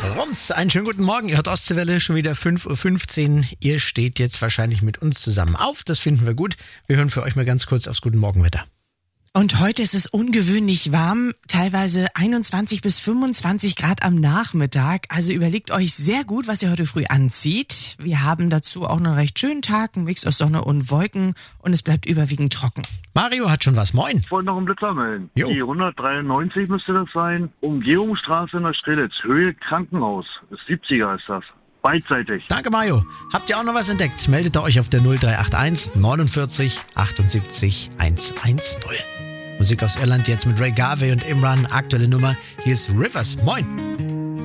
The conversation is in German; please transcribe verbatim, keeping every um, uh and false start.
Rums, einen schönen guten Morgen. Ihr hört Ostseewelle, schon wieder fünf Uhr fünfzehn. Ihr steht jetzt wahrscheinlich mit uns zusammen auf. Das finden wir gut. Wir hören für euch mal ganz kurz aufs Guten Morgenwetter. Und heute ist es ungewöhnlich warm, teilweise einundzwanzig bis fünfundzwanzig Grad am Nachmittag. Also überlegt euch sehr gut, was ihr heute früh anzieht. Wir haben dazu auch einen recht schönen Tag, ein Mix aus Sonne und Wolken und es bleibt überwiegend trocken. Mario hat schon was. Moin. Ich wollte noch einen Blitzer melden. Jo. Die hundertdreiundneunzig müsste das sein. Umgehungsstraße in der Strelitz. Höhe Krankenhaus. Das siebziger ist das. Beidseitig. Danke, Mario. Habt ihr auch noch was entdeckt? Meldet euch auf der null drei acht eins neunundvierzig achtundsiebzig hundertzehn. Musik aus Irland jetzt mit Ray Garvey und Imran. Aktuelle Nummer. Hier ist Rivers. Moin.